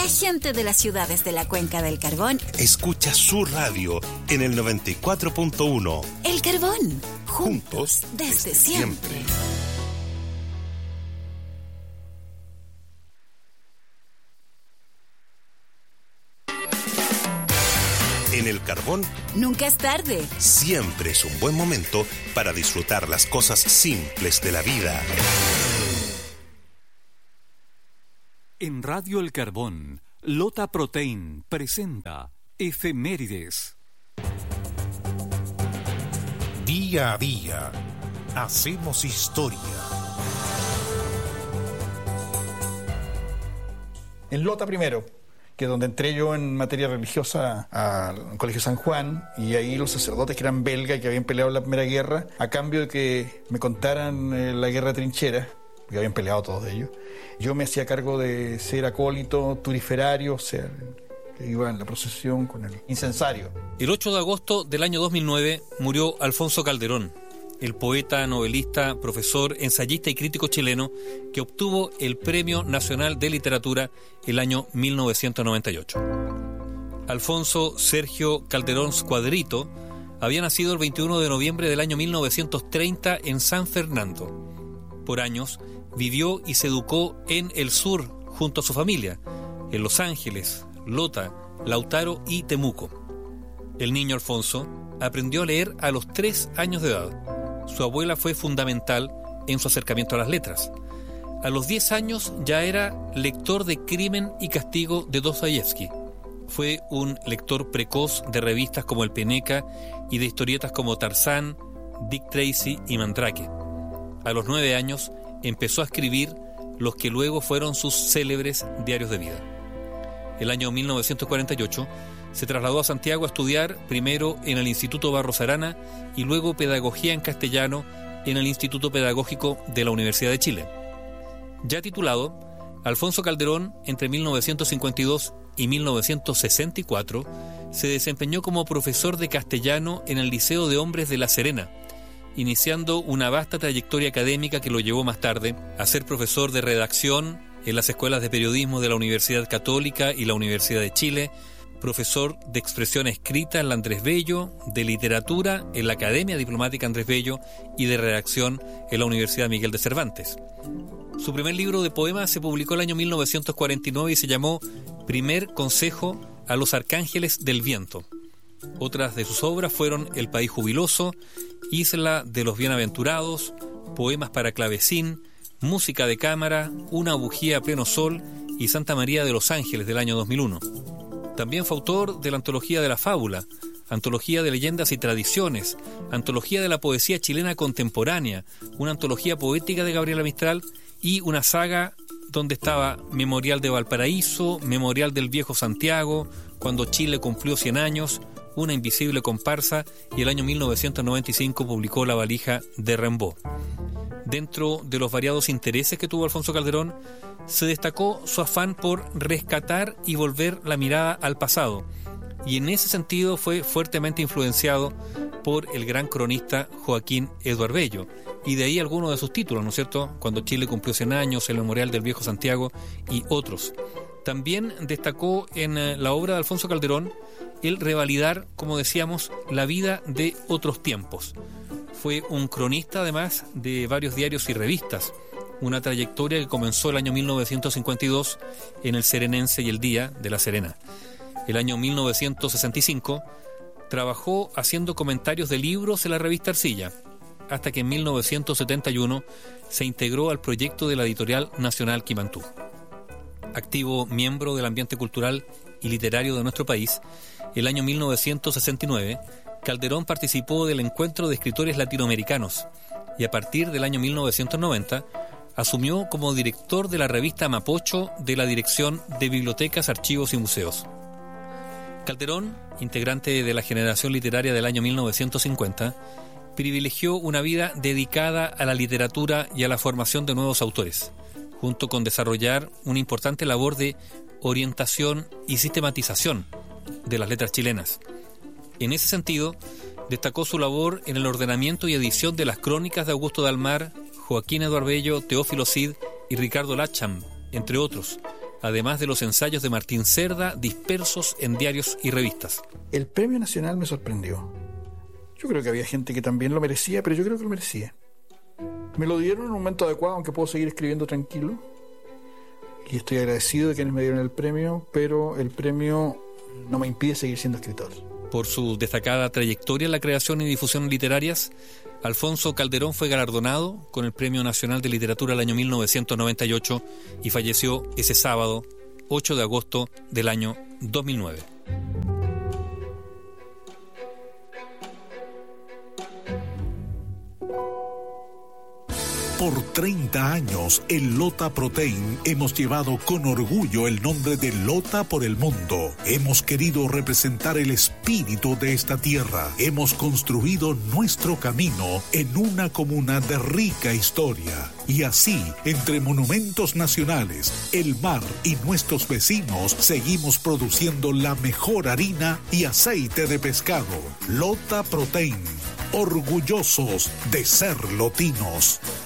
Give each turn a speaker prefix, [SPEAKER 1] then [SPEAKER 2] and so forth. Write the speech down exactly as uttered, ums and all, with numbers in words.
[SPEAKER 1] gente de las ciudades de la Cuenca del Carbón
[SPEAKER 2] escucha su radio en el noventa y cuatro punto uno.
[SPEAKER 1] El Carbón, juntos,
[SPEAKER 2] juntos
[SPEAKER 1] desde,
[SPEAKER 2] desde
[SPEAKER 1] siempre.
[SPEAKER 2] siempre. En El Carbón,
[SPEAKER 1] nunca es tarde.
[SPEAKER 2] Siempre es un buen momento para disfrutar las cosas simples de la vida.
[SPEAKER 3] En Radio El Carbón, Lota Protein presenta Efemérides.
[SPEAKER 4] Día a día, hacemos historia.
[SPEAKER 5] En Lota primero, que es donde entré yo en materia religiosa al Colegio San Juan, y ahí los sacerdotes que eran belgas y que habían peleado en la Primera Guerra, a cambio de que me contaran eh, la guerra de trincheras, porque habían peleado todos ellos, yo me hacía cargo de ser acólito, turiferario, o sea, que iba en la procesión con el incensario.
[SPEAKER 6] El ocho de agosto del año dos mil nueve murió Alfonso Calderón, el poeta, novelista, profesor, ensayista y crítico chileno que obtuvo el Premio Nacional de Literatura el año mil novecientos noventa y ocho. Alfonso Sergio Calderón Squadrito había nacido el veintiuno de noviembre del año mil novecientos treinta en San Fernando. Por años vivió y se educó en el sur junto a su familia, en Los Ángeles, Lota, Lautaro y Temuco. El niño Alfonso aprendió a leer a los tres años de edad. Su abuela fue fundamental en su acercamiento a las letras. A los diez años ya era lector de Crimen y Castigo de Dostoyevsky. Fue un lector precoz de revistas como El Peneca y de historietas como Tarzán, Dick Tracy y Mandrake. A los nueve años empezó a escribir los que luego fueron sus célebres diarios de vida. El año mil novecientos cuarenta y ocho se trasladó a Santiago a estudiar primero en el Instituto Barros Arana y luego Pedagogía en Castellano en el Instituto Pedagógico de la Universidad de Chile. Ya titulado, Alfonso Calderón, entre mil novecientos cincuenta y dos y mil novecientos sesenta y cuatro, se desempeñó como profesor de castellano en el Liceo de Hombres de La Serena, iniciando una vasta trayectoria académica que lo llevó más tarde a ser profesor de redacción en las escuelas de periodismo de la Universidad Católica y la Universidad de Chile, profesor de expresión escrita en la Andrés Bello, de literatura en la Academia Diplomática Andrés Bello y de redacción en la Universidad Miguel de Cervantes. Su primer libro de poemas se publicó el año mil novecientos cuarenta y nueve y se llamó Primer Consejo a los Arcángeles del Viento. Otras de sus obras fueron El País Jubiloso, Isla de los Bienaventurados, Poemas para Clavecín, Música de Cámara, Una Bujía a Pleno Sol y Santa María de los Ángeles del año dos mil uno. También fue autor de la Antología de la Fábula, Antología de Leyendas y Tradiciones, Antología de la Poesía Chilena Contemporánea, una antología poética de Gabriela Mistral y una saga donde estaba Memorial de Valparaíso, Memorial del Viejo Santiago, Cuando Chile cumplió cien años, Una invisible comparsa, y el año mil novecientos noventa y cinco publicó La valija de Rimbaud. Dentro de los variados intereses que tuvo Alfonso Calderón, se destacó su afán por rescatar y volver la mirada al pasado, y en ese sentido fue fuertemente influenciado por el gran cronista Joaquín Eduard Bello, y de ahí algunos de sus títulos, ¿no es cierto?, Cuando Chile cumplió cien años, El Memorial del Viejo Santiago y otros. También destacó en la obra de Alfonso Calderón el revalidar, como decíamos, la vida de otros tiempos. Fue un cronista, además, de varios diarios y revistas, una trayectoria que comenzó el año mil novecientos cincuenta y dos en El Serenense y El Día de La Serena. El año mil novecientos sesenta y cinco trabajó haciendo comentarios de libros en la revista Arcilla, hasta que en mil novecientos setenta y uno se integró al proyecto de la editorial Nacional Quimantú. Activo miembro del ambiente cultural y literario de nuestro país, el año mil novecientos sesenta y nueve Calderón participó del Encuentro de Escritores Latinoamericanos y a partir del año mil novecientos noventa asumió como director de la revista Mapocho de la Dirección de Bibliotecas, Archivos y Museos. Calderón, integrante de la generación literaria del año mil novecientos cincuenta, privilegió una vida dedicada a la literatura y a la formación de nuevos autores, junto con desarrollar una importante labor de orientación y sistematización de las letras chilenas. En ese sentido, destacó su labor en el ordenamiento y edición de las crónicas de Augusto Dalmar, Joaquín Eduard Bello, Teófilo Cid y Ricardo Lacham, entre otros, además de los ensayos de Martín Cerda dispersos en diarios y revistas.
[SPEAKER 5] El Premio Nacional me sorprendió. Yo creo que había gente que también lo merecía, pero yo creo que lo merecía. Me lo dieron en un momento adecuado, aunque puedo seguir escribiendo tranquilo. Y estoy agradecido de quienes me dieron el premio, pero el premio no me impide seguir siendo escritor.
[SPEAKER 6] Por su destacada trayectoria en la creación y difusión literarias, Alfonso Calderón fue galardonado con el Premio Nacional de Literatura el año mil novecientos noventa y ocho y falleció ese sábado, ocho de agosto del año dos mil nueve.
[SPEAKER 4] Por treinta años, en Lota Protein hemos llevado con orgullo el nombre de Lota por el mundo. Hemos querido representar el espíritu de esta tierra. Hemos construido nuestro camino en una comuna de rica historia. Y así, entre monumentos nacionales, el mar y nuestros vecinos, seguimos produciendo la mejor harina y aceite de pescado. Lota Protein, orgullosos de ser lotinos.